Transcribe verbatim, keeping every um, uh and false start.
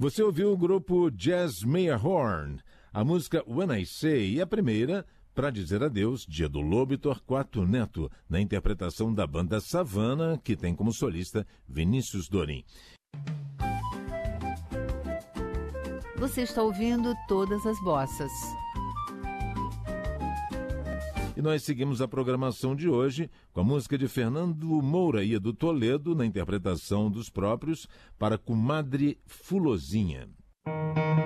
Você ouviu o grupo Jazz Meyerhorn, a música When I Say, e a primeira, Pra Dizer Adeus, Dia do Lobo e Torquato Neto, na interpretação da banda Savana, que tem como solista Vinícius Dorim. Você está ouvindo Todas as Bossas. E nós seguimos a programação de hoje com a música de Fernando Moura e Edu Toledo, na interpretação dos próprios, para Comadre Fulozinha.